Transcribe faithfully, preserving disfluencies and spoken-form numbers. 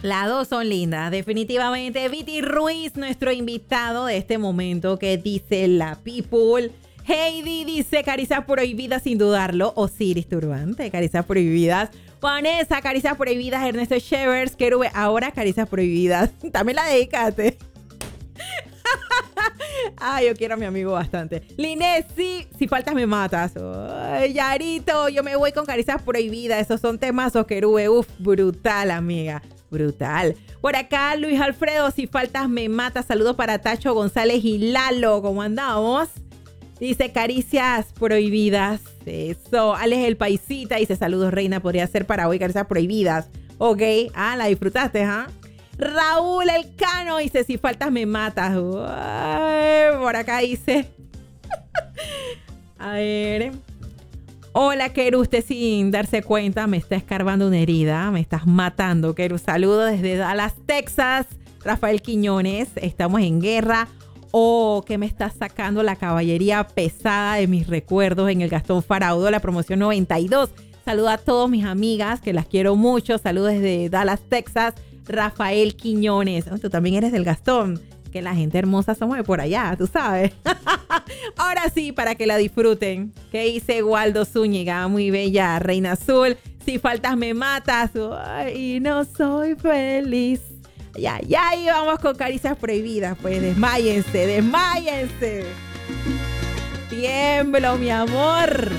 Las dos son lindas, definitivamente. Viti Ruiz, nuestro invitado de este momento, que dice la people. Heidi dice caricias prohibidas sin dudarlo. Osiris Turbante, caricias prohibidas. Vanessa, caricias prohibidas. Ernesto Shevers, Querube, ahora caricias prohibidas. También la dedicaste. Ay, yo quiero a mi amigo bastante. Liné, sí, si faltas me matas. Ay, Yarito, yo me voy con caricias prohibidas. Esos son temazos, Querube. Uf, brutal, amiga. Brutal. Por acá, Luis Alfredo, si faltas me matas. Saludos para Tacho González y Lalo. ¿Cómo andamos? Dice caricias prohibidas. Eso. Alex el Paisita dice saludos, reina. Podría ser para hoy caricias prohibidas. Ok. Ah, la disfrutaste, ¿ah? ¿eh? Raúl Elcano dice si faltas me matas. Uy, por acá dice. A ver. Hola, Keru, usted sin darse cuenta me está escarbando una herida. Me estás matando, Keru. Saludos desde Dallas, Texas. Rafael Quiñones. Estamos en guerra. Oh, que me está sacando la caballería pesada de mis recuerdos en el Gastón Faraudo, la promoción noventa y dos. Saludos a todas mis amigas, que las quiero mucho. Saludos desde Dallas, Texas. Rafael Quiñones. Oh, tú también eres del Gastón. Que la gente hermosa somos de por allá, tú sabes. Ahora sí, para que la disfruten. ¿Qué dice Waldo Zúñiga? Muy bella, Reina Azul. Si faltas me matas. Ay, no soy feliz. Ya, ya, y vamos con caricias prohibidas. Pues desmáyense, desmáyense. Tiemblo, mi amor.